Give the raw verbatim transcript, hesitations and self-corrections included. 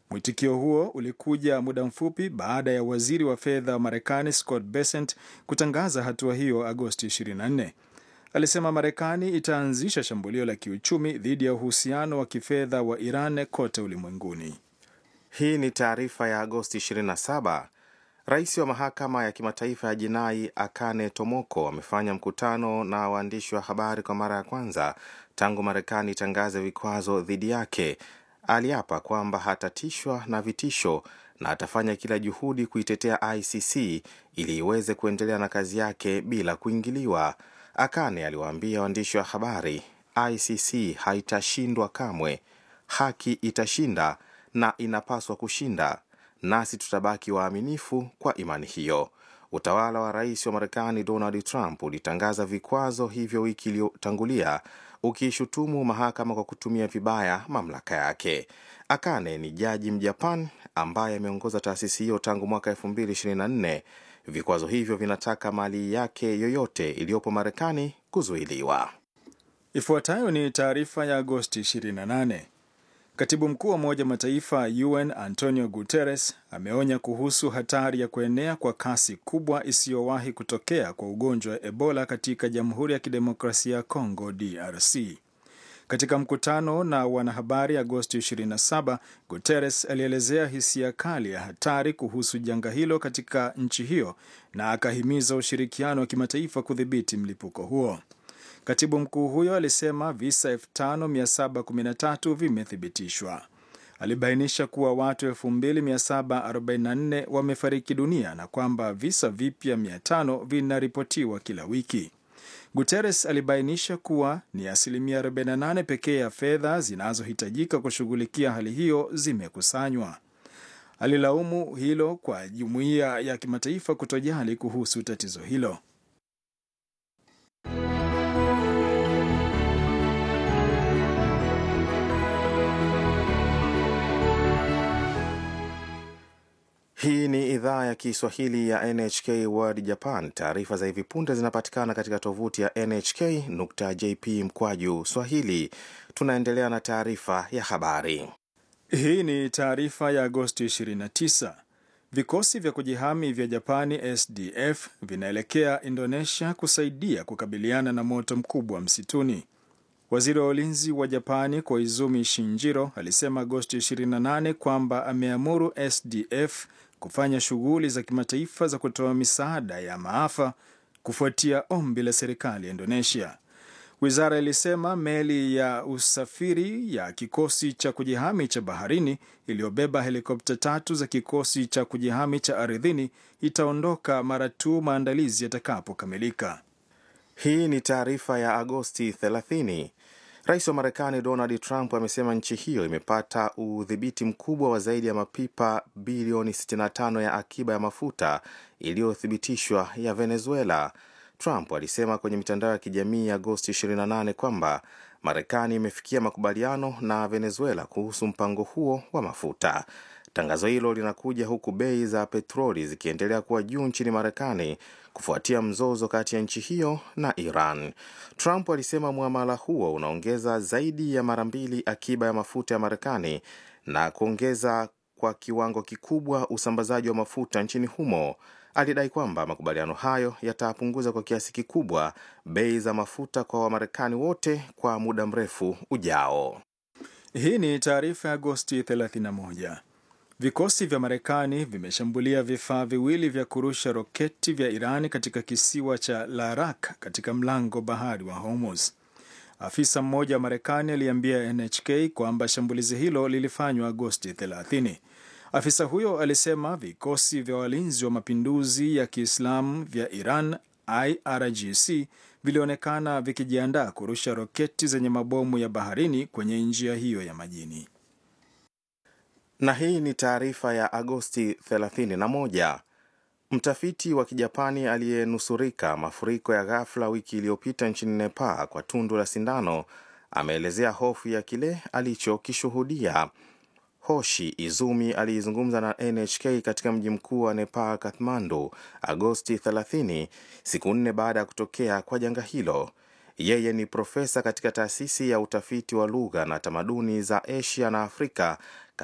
Mwitikio huo ulikuja muda mfupi baada ya waziri wa fedha wa Marekani Scott Bessent kutangaza hatua hiyo Agosti ishirini na nne. Alisema Marekani itaanzisha shambulio la kiuchumi dhidi ya uhusiano wa kifedha wa Iran kote ulimwenguni. Hii ni taarifa ya Agosti ishirini na saba. Rais wa mahakama ya kimataifa ya jinai Akane Tomoko amefanya mkutano na waandishi wa habari kwa mara ya kwanza tangu Marekani itangaze vikwazo dhidi yake. Aliapa kwamba hatatishwa na vitisho na atafanya kila juhudi kuitetea I C C ili iweze kuendelea na kazi yake bila kuingiliwa. Akane aliwaambia waandishi wa habari, I C C haitashindwa kamwe. Haki itashinda na inapaswa kushinda. Nasi tutabaki waaminifu kwa imani hiyo. Utawala wa rais wa Marekani Donald Trump ulitangaza vikwazo hivyo wiki iliyotangulia, ukishutumu mahakama kwa kutumia vibaya mamlaka yake. Akane ni jaji Mjapan ambaye ameongoza taasisi hiyo tangu mwaka elfu mbili ishirini na nne. Vikwazo hivyo vinataka mali yake yoyote iliyopo Marekani kuzuiliwa. Ifuatayo ni taarifa ya Agosti ishirini na nane. Katibu mkuu wa Umoja wa Mataifa U N Antonio Guterres ameonya kuhusu hatari ya kuenea kwa kasi kubwa isiyowahi kutokea kwa ugonjwa wa Ebola katika Jamhuri ya Kidemokrasia ya Kongo D R C. Katika mkutano na wanahabari Agosti ishirini na saba, Guterres alielezea hisia kali ya hatari kuhusu janga hilo katika nchi hiyo na akahimiza ushirikiano wa kimataifa kudhibiti mlipuko huo. Katibu mkuu huyo alisema visa elfu tano mia saba kumi na tatu vimethibitishwa. Alibainisha kuwa watu elfu mbili mia saba arobaini na nne wamefariki dunia na kwamba visa vipya mia tano vinaripotiwa kila wiki. Guterres alibainisha kuwa ni asilimia arobaini na nane pekee ya fedha zinazohitajika kushughulikia hali hiyo zimekusanywa. Alilaumu hilo kwa jumuiya ya kimataifa kutojali kuhusu tatizo hilo. Hii ni idhaa ya Kiswahili ya N H K World Japan. Taarifa za hivi punde zinapatikana katika tovuti ya N H K nukta J P mkwaju Swahili. Tunaendelea na taarifa ya habari. Hii ni taarifa ya Agosti ishirini na tisa. Vikosi vya kujihami vya Japani S D F vinaelekea Indonesia kusaidia kukabiliana na moto mkubwa msituni. Waziri wa ulinzi wa Japani Koizumi Shinjiro alisema Agosti ishirini na nane kwamba ameamuru S D F kufanya shughuli za kimataifa za kutoa misaada ya maafa kufuatia ombi la serikali ya Indonesia. Wizara ilisema meli ya usafiri ya kikosi cha kujihami cha baharini iliyobeba helikopta tatu za kikosi cha kujihami cha ardhini itaondoka mara tu maandalizi yatakapokamilika. Hii ni taarifa ya Agosti thelathini. Rais wa Marekani Donald Trump amesema nchi hiyo imepata udhibiti mkubwa wa zaidi ya mapipa bilioni sitini na tano ya akiba ya mafuta iliyothibitishwa ya Venezuela. Trump alisema kwenye mitandao ya kijamii Agosti ishirini na nane kwamba Marekani imefikia makubaliano na Venezuela kuhusu mpango huo wa mafuta. Tangazo hilo linakuja huku bei za petroli zikiendelea kuwa juu nchini Marekani kufuatia mzozo kati ya nchi hiyo na Iran. Trump alisema muamala huo unaongeza zaidi ya mara mbili akiba ya mafuta ya Marekani na kuongeza kwa kiwango kikubwa usambazaji wa mafuta nchini humo. Alidai kwamba makubaliano hayo yatapunguza kwa kiasi kikubwa bei za mafuta kwa Wamarekani wote kwa muda mrefu ujao. Hii ni taarifa ya Agosti thelathini na moja. Vikosi vya Marekani vimeshambulia vifaa viwili vya kurusha roketi vya Irani katika kisiwa cha Larak katika mlango bahari wa Hormuz. Afisa mmoja wa Marekani aliambia N H K kwamba shambulizi hilo lilifanywa Agosti thelathini. Afisa huyo alisema vikosi vya walinzi wa mapinduzi ya Kiislamu vya Iran I R G C vilionekana vikijiandaa kurusha roketi zenye mabomu ya baharini kwenye njia hiyo ya majini. Na hii ni taarifa ya Agosti thelathini na moja. Mtafiti wa Kijapani aliyenusurika mafuriko ya ghafla wiki iliyopita nchini Nepal kwa tundu la sindano ameelezea hofu ya kile alichokishuhudia. Hoshi Izumi alizungumza na N H K katika mji mkuu wa Nepal Kathmandu Agosti thelathini, siku nne baada ya kutokea kwa janga hilo. Yeye ni profesa katika taasisi ya utafiti wa lugha na tamaduni za Asia na Afrika